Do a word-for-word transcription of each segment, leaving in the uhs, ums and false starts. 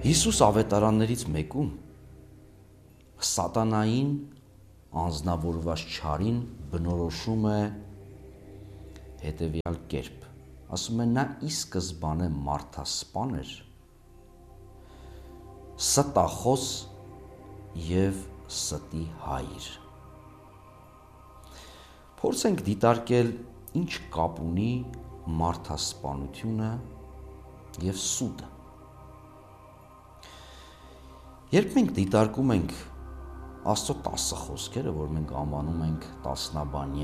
Հիսուս ավետարաններից մեկում սատանային անձնավորված չարին բնորոշում է հետևյալ կերպ, ասում է նա ի սկզբանե մարդասպան էր, ստախոս և ստի հայր։ Փորձենք դիտարկել ինչ կապ ունի մարդասպանությունը և սուտը։ Երբ մենք դիտարկում ենք Աստծո տասը խոսքերը, որ մենք անվանում ենք տասնաբանյա,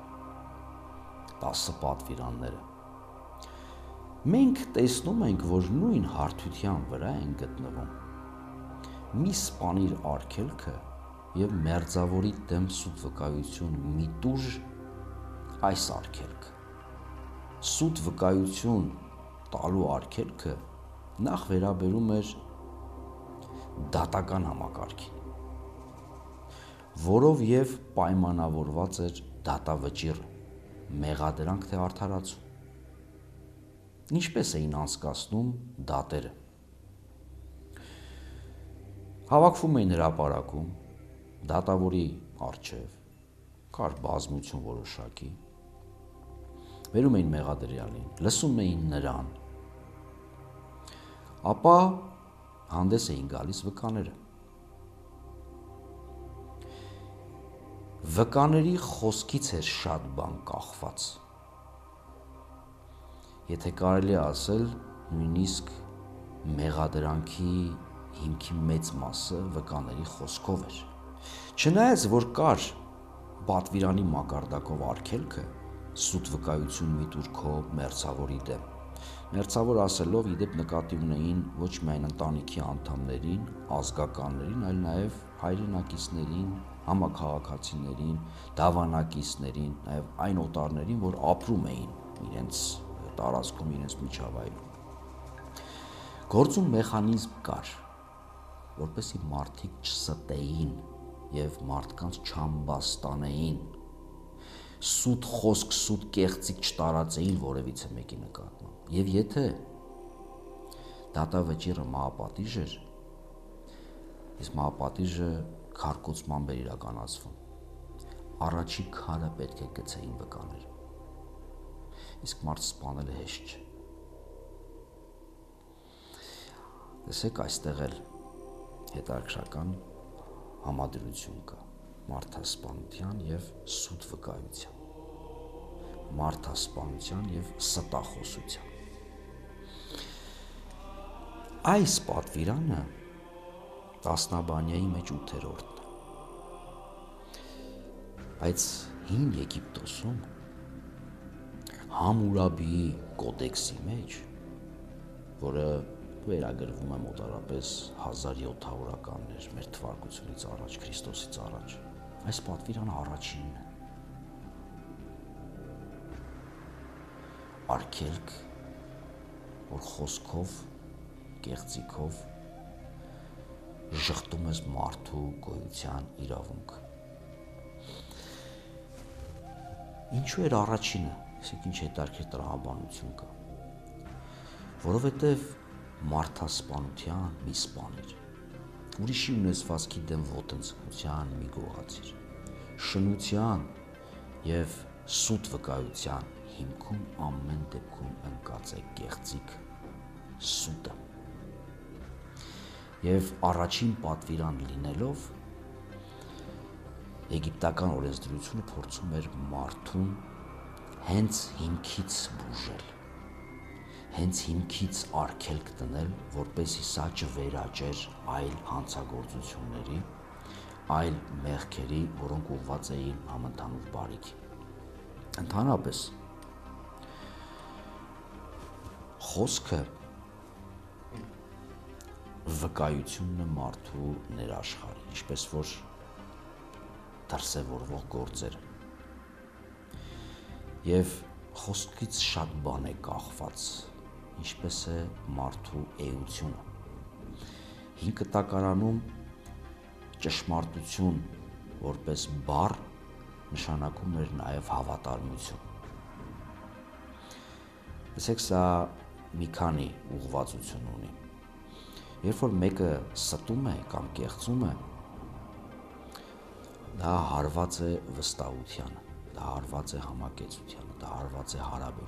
տասը պատվիրանները, մենք տեսնում ենք, որ նույն հարթության վրա են գտնվում մի սպանիր արգելքը և մերձավորի դեմ սուտ վկայություն մի տուժ այս արգելքը։ Սուտ վկայություն տալու արգելքը նախ վերաբերում էր դատական համակարգին, որով և պայմանավորված էր դատավճիռը, մեղադրանք թե արդարացում։ Ինչպես էին անցկացնում դատերը։ Հավաքվում էին հրապարակում, դատավորի առջև, կար բազմություն որոշակի, բերում էին մեղադրյալին, լսում էին նրան, ապա հանդես էին գալիս վկաները։ Վկաների խոսքից էր շատ բան կախված։ Եթե կարելի է ասել, նույնիսկ մեղադրանքի հիմքի մեծ մասը վկաների խոսքով էր։ Չնայած, որ կար պատվիրանի մակարդակով արգելքը, սուտ վկայություն մի տուր քո մերձավորի դեմ։ Մերձավոր ասելով իդեպ նկատի ունեին ոչ միայն ընտանիքի անդամներին, ազգականներին, այլ նաև հայրենակիցներին, համաքաղաքացիներին, դավանակիցներին, նաև այն օտարներին, որ ապրում էին իրենց տարածքում, իրենց միջավայրում։ Գործում մեխանիզմ կար, որպեսզի մարդիկ չստեին և մարդկանց չամբաստանեին, սուտ խոսք, սուտ կեղծիք չտարածեին որևիցե մեկի նկատմամբ։ Եվ եթե դատավճիռը մահապատիժ էր, իսկ մահապատիժը քարկոծմամբ էր իրականացվում, առաջի քարը պետք է գցեին վկաները, իսկ մարդ սպանելը հեշտ չէ։ Տեսեք, այստեղ էլ հետաքրքրական համադրություն կա մարդասպանության և սուտ վկայության, մարդասպանության և ստախոսության։ Այս պատվիրանը տասնաբանյայի մեջ ութերորդն է, բայց հին Եգիպտոսում Համուրաբիի կոդեքսի մեջ, որը վերագրվում է մոտարապես հազար յոթ հարյուրականներ մեր թվարկությունից առաջ, Քրիստոսից առաջ, այս պատվիրանը առաջինն է։ Արգելք, որ խոսքով, կեղծիքով ժխտում ես մարդու գոյության իրավունքը։ Ինչու էր առաջինը, իսկ ինչ հետարքեր տրամաբանություն կա, որովհետև մարդասպանության մի սպանիր, ուրիշի ունեցվածքի դեմ ոտնձգության մի գողացիր, շնության և սուտ վկայության հիմքում ամեն դեպքում ընկած է կեղծիք, սուտը։ Եվ առաջին պատվիրան լինելով, եգիպտական օրենսդրությունը փորձում էր մարդուն հենց հիմքից բուժել, հենց հիմքից արգելք դնել, որպեսզի սա չվերաճեր այլ հանցագործությունների, այլ մեղքերի, որոնք ուղղված էին համընդհանուր բարիքի։ Ընդհանրապես, խոսքը վկայությունն է մարդու ներաշխարհի, ինչպես որ դրսևորվող գործերը։ Եվ խոսքից շատ բան է կախված, ինչպես է մարդու էությունը։ Հին կտակարանում ճշմարտություն որպես բառ նշանակում էր նաև հավատարմություն։ Տեսեք, սա մի քանի ուղղվածություն ունի։ Երբ որ մեկը ստում է կամ կեղծում է, դա հարված է վստահությանը, դա հարված է համակեցությանը, դա հարված է հարաբերությանը։